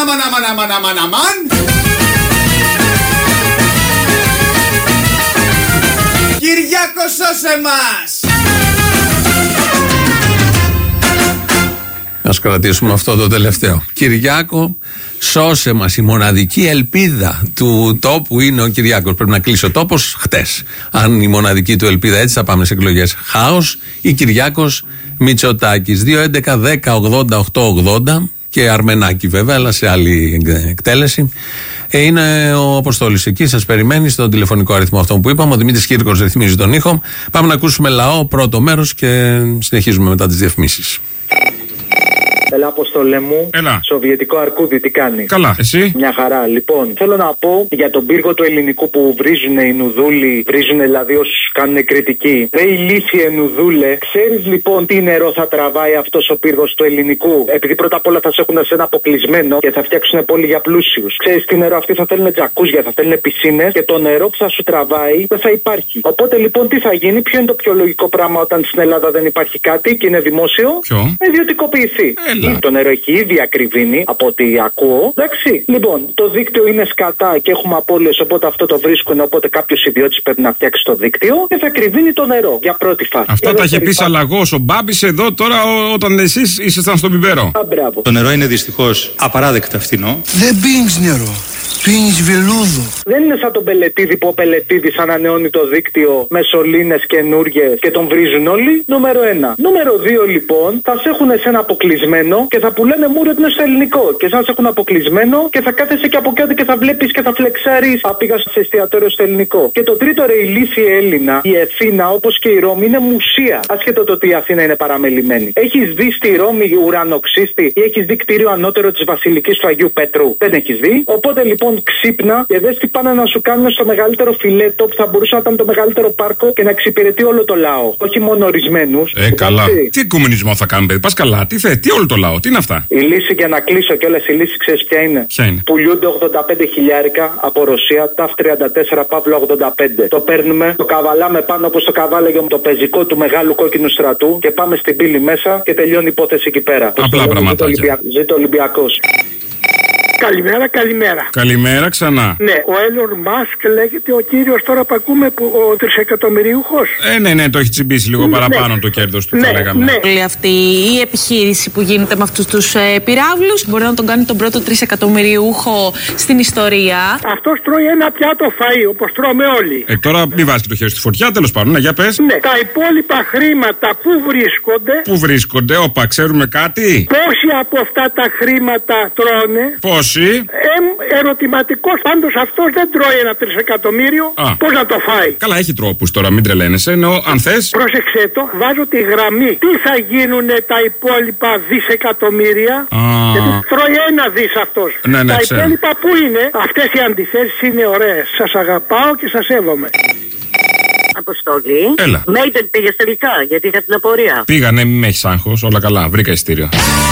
Κυριάκο, σώσε μας! Ας κρατήσουμε αυτό το τελευταίο. Κυριάκο, σώσε μας. Η μοναδική ελπίδα του τόπου είναι ο Κυριάκος. Πρέπει να κλείσει ο τόπος χτες. Αν η μοναδική του ελπίδα, έτσι θα πάμε σε εκλογές. Χάος ή Κυριάκος Μητσοτάκης. 2-11-10-80-8-80 και Αρμενάκη βέβαια, αλλά σε άλλη εκτέλεση. Είναι ο Αποστόλης εκεί, σας περιμένει στον τηλεφωνικό αριθμό αυτό που είπαμε. Ο Δημήτρης Κύρκος ρυθμίζει τον ήχο. Πάμε να ακούσουμε λαό, πρώτο μέρος, και συνεχίζουμε μετά τις διαφημίσεις. Έλα, Αποστόλε μου. Έλα. Σοβιετικό αρκούδι, τι κάνει? Καλά, εσύ? Μια χαρά. Λοιπόν, θέλω να πω για τον πύργο του ελληνικού που βρίζουν οι νουδούλοι, βρίζουν δηλαδή όσους κάνουν κριτική. Ρε ηλίθιε νουδούλε, ξέρεις λοιπόν τι νερό θα τραβάει αυτός ο πύργος του ελληνικού? Επειδή πρώτα απ' όλα θα σε έχουν σε ένα αποκλεισμένο και θα φτιάξουν πόλη για πλούσιους. Ξέρεις τι νερό? Αυτοί θα θέλουν τζακούζια, θα θέλουν πισίνες και το νερό που θα σου τραβάει δεν θα υπάρχει. Οπότε λοιπόν τι θα γίνει? Ποιο είναι το πιο λογικό πράγμα όταν στην Ελλάδα δεν υπάρχει κάτι και είναι δημόσιο? Ποιο? Ιδιωτικοποιηθεί. Το νερό έχει ήδη ακριβήνει από ό,τι ακούω. Εντάξει. Λοιπόν, το δίκτυο είναι σκατά και έχουμε απώλειες, οπότε αυτό το βρίσκουν. Οπότε κάποιος ιδιώτης πρέπει να φτιάξει το δίκτυο και θα ακριβήνει το νερό για πρώτη φάση. Αυτά τα είχε πει Σαλαγός ο Μπάμπης εδώ τώρα όταν εσείς ήσασταν στον Πιπέρο. Μπράβο. Το νερό είναι δυστυχώς απαράδεκτα φθηνό. Δεν πίνεις νερό. Πίνεις βελούδο. Δεν είναι σαν τον Πελετίδη που ο Πελετίδης ανανεώνει το δίκτυο με σωλήνες καινούριες και τον βρίζουν όλοι. Νούμερο 1. Νούμερο 2 λοιπόν, θα σε έχουν σε ένα αποκλεισμένο και θα πουλάνε μούρετνο στο ελληνικό. Και σαν σε έχουν αποκλεισμένο και θα κάθεσαι και από κάτω και θα βλέπεις και θα φλεξάρεις. Πήγα σε εστιατόριο στο ελληνικό. Και το τρίτο, ρε ηλίθιε Έλληνα, η Αθήνα όπως και η Ρώμη είναι μουσεία. Ασχέτω το ότι η Αθήνα είναι παραμελημένη. Έχεις δει στη Ρώμη ουρανοξύστη ή έχεις δει κτίριο ανώτερο της Βασιλικής του Αγίου Πέτρου? Δεν έχεις δει. Οπότε λοιπόν ξύπνα και δες τι πάνε να σου κάνουν στο μεγαλύτερο φιλέτο που θα μπορούσε να ήταν το μεγαλύτερο πάρκο και να εξυπηρετεί όλο το λαό. Όχι μόνο ορισμένους. Καλά. Τι κομμουνισμό θα κάνουν, παιδί? Πας καλά. Τι όλο το λαό, τι είναι αυτά? Η λύση, για να κλείσω κιόλας, η λύση ξέρεις ποια είναι? Ποια είναι? Πουλιούνται 85 χιλιάρικα από Ρωσία, TAF 34 Παύλο 85. Το παίρνουμε, το καβαλάμε πάνω όπως το καβάλαγε το πεζικό του μεγάλου κόκκινου στρατού και πάμε στην πύλη μέσα και τελειώνει η υπόθεση εκεί πέρα. Απλά πραγματάκια. Ζήτω Ολυμπιακός. Καλημέρα, καλημέρα. Καλημέρα ξανά. Ναι, ο Έλλον Μάσκ λέγεται ο κύριος τώρα που ακούμε, που ο τρισεκατομμυριούχος. Ναι, το έχει τσιμπήσει λίγο παραπάνω το κέρδος του, θα λέγαμε. Ναι. Όλη αυτή η επιχείρηση που γίνεται με αυτούς τους πυράβλους μπορεί να τον κάνει τον πρώτο τρισεκατομμυριούχο στην ιστορία. Αυτός τρώει ένα πιάτο φαΐ, όπως τρώμε όλοι. Τώρα μην βάζει το χέρι στη φωτιά, τέλος πάντων, για πες. Ναι, τα υπόλοιπα χρήματα που βρίσκονται. Πού βρίσκονται, όπα, ξέρουμε κάτι? Πόσοι από αυτά τα χρήματα τρώνε? Πόσοι? Ερωτηματικός, πάντως αυτός δεν τρώει ένα τρισεκατομμύριο. Πώς να το φάει? Καλά, έχει τρόπους τώρα, μην τρελαίνεσαι. Αν θες. Πρόσεξε το, βάζω τη γραμμή. Τι θα γίνουνε τα υπόλοιπα δισεκατομμύρια? Γιατί τρώει ένα δις αυτός. Ναι, τα ξέρω. υπόλοιπα πού είναι? Αυτές οι αντιθέσεις είναι ωραίες. Σας αγαπάω και σας σέβομαι. Αποστολή. Έλα. Μέιντεν πήγες τελικά, γιατί είχα την απορία. Πήγανε, μην με έχεις άγχος, όλα καλά, βρήκα εισιτήριο.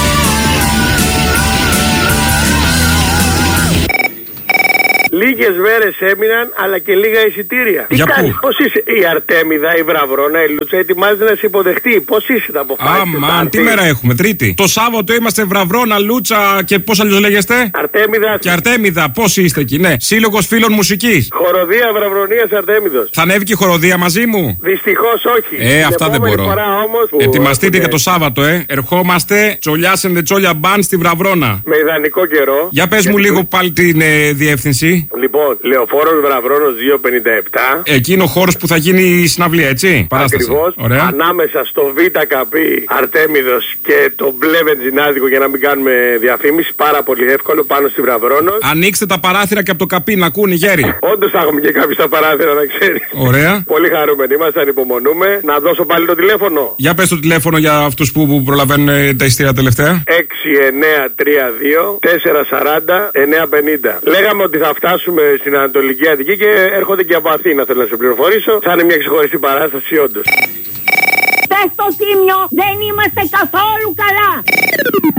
Λίγες μέρες έμειναν, αλλά και λίγα εισιτήρια. Για πού? Πώς είσαι? Η Αρτέμιδα, η Βραβρώνα, η Λούτσα ετοιμάζεται να σε υποδεχτεί. Πώς είσαι, τα αποφάσεις? Αμάν, τι μέρα έχουμε, Τρίτη? Το Σάββατο είμαστε Βραβρώνα, Λούτσα και πώς αλλιώς λέγεστε? Αρτέμιδα. Και Αρτέμιδα, πώς είστε εκεί, ναι. Σύλλογος φίλων μουσικής. Χοροδία Βραβρονίας Αρτέμιδος. Θα ανέβει και η χοροδία μαζί μου? Δυστυχώς όχι. Αυτά δεν μπορώ. Ετοιμαστείτε για το Σάββατο, Ερχόμαστε Τσολιάσεντε Τσόλια Μπαν στη Βραβρώνα. Με ιδανικό καιρό. Για πες μου λίγο πάλι την διεύθυνση. Λοιπόν, Λεωφόρος Βραβρώνος 257. Εκεί είναι ο χώρος που θα γίνει η συναυλία, έτσι? Ακριβώς. Ανάμεσα στο Β' Καπί Αρτέμιδος και το μπλε βενζινάδικο, για να μην κάνουμε διαφήμιση. Πάρα πολύ εύκολο, πάνω στη Βραβρώνος. Ανοίξτε τα παράθυρα και από το καπί να ακούνε οι γέροι. Όντως θα έχουμε και κάποιοι στα παράθυρα, να ξέρεις. Ωραία. Πολύ χαρούμενοι είμαστε, ανυπομονούμε. Να δώσω πάλι το τηλέφωνο. Για πες το τηλέφωνο για αυτούς που προλαβαίνουν τα ειστήρια τελευταία. 6932 440 950. Λέγαμε ότι θα φτάσουμε στην Ανατολική Αττική και έρχονται και από Αθήνα, θέλω να σε πληροφορήσω. Θα είναι μια ξεχωριστή παράσταση, όντως. Πες στο Τίμιο, δεν είμαστε καθόλου καλά.